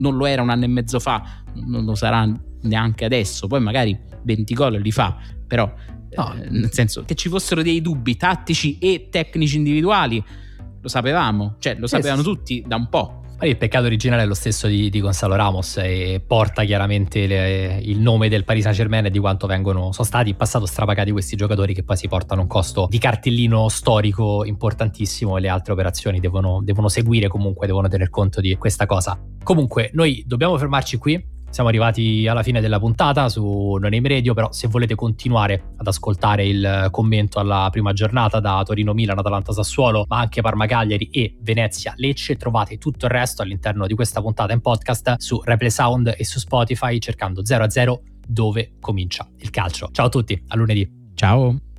non lo era un anno e mezzo fa, non lo sarà neanche adesso. Poi magari 20 gol li fa, però nel senso che ci fossero dei dubbi tattici e tecnici individuali lo sapevamo, cioè lo sapevano tutti da un po'. Il peccato originale è lo stesso di Gonzalo Ramos e porta chiaramente il nome del Paris Saint-Germain e di quanto sono stati in passato strapagati questi giocatori, che poi si portano un costo di cartellino storico importantissimo, e le altre operazioni devono seguire, comunque devono tener conto di questa cosa. Comunque noi dobbiamo fermarci qui. Siamo arrivati alla fine della puntata su No Name Radio, però se volete continuare ad ascoltare il commento alla prima giornata da Torino-Milan, Atalanta-Sassuolo, ma anche Parma-Cagliari e Venezia-Lecce, trovate tutto il resto all'interno di questa puntata in podcast su Replay Sound e su Spotify cercando 0-0 dove comincia il calcio. Ciao a tutti, a lunedì. Ciao.